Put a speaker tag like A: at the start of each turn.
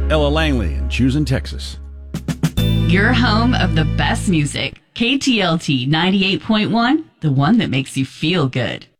A: Ella Langley in Choosing, Texas.
B: Your home of the best music. KTLT 98.1, the one that makes you feel good.